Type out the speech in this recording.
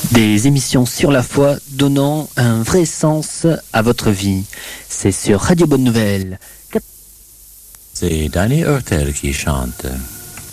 Des émissions sur la foi donnant un vrai sens à votre vie. C'est sur Radio Bonne Nouvelle. C'est Danny Hurtel qui chante.